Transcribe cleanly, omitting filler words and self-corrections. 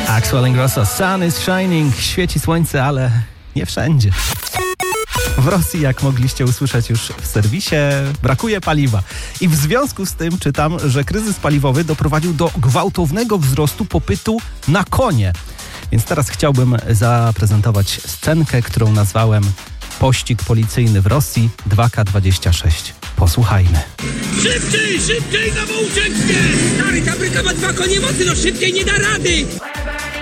Axwell Ingrosso, Sun is shining, świeci słońce, ale nie wszędzie. W Rosji, jak mogliście usłyszeć już w serwisie, brakuje paliwa. I w związku z tym czytam, że kryzys paliwowy doprowadził do gwałtownego wzrostu popytu na konie. Więc teraz chciałbym zaprezentować scenkę, którą nazwałem Pościg policyjny w Rosji 2K26. Posłuchajmy. Szybciej, szybciej, na ucieczkę! Stary, fabryka ma 2 konie mocy, no szybciej nie da rady!